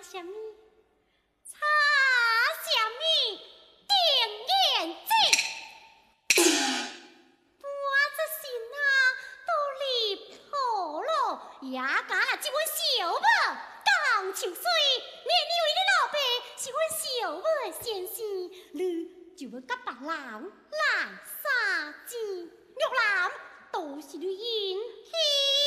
什么？查什么？定眼睛。我这心啊，都离谱了，也假啦！这阮小母当秋水，免以为你老爸是阮小母的先生，你就要甲别人来撒钱，玉兰都是你引起。